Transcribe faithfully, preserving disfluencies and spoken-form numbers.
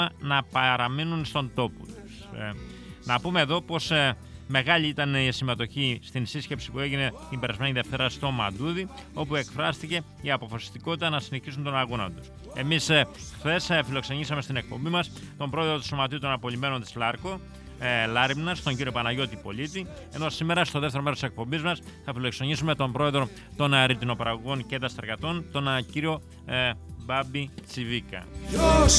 να παραμείνουν στον τόπο τους. Ε, να πούμε εδώ πως ε, μεγάλη ήταν η συμμετοχή στην σύσκεψη που έγινε την περασμένη Δευτέρα στο Μαντούδι, όπου εκφράστηκε η αποφασιστικότητα να συνεχίσουν τον αγώνα τους. Εμείς ε, χθες ε, φιλοξενήσαμε στην εκπομπή μας τον πρόεδρο του Σωματείου των Απολυμμένων της Λάρκο, ε, Λάριμνας, τον κύριο Παναγιώτη Πολίτη, ενώ σήμερα στο δεύτερο μέρος της εκπομπής μας θα φιλοξενήσουμε τον πρόεδρο των ρητινοπαραγωγών και δαστεργατών, τον κύριο ε, Μπάμπη Τσιβίκα.